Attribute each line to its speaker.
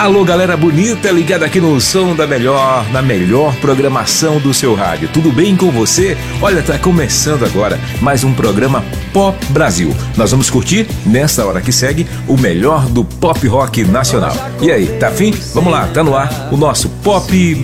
Speaker 1: Alô, galera bonita, ligada aqui no som da melhor, na melhor programação do seu rádio. Tudo bem com você? Olha, tá começando agora mais um programa Pop Brasil. Nós vamos curtir, nessa hora que segue, o melhor do pop rock nacional. E aí, tá afim? Vamos lá, tá no ar o nosso Pop Brasil.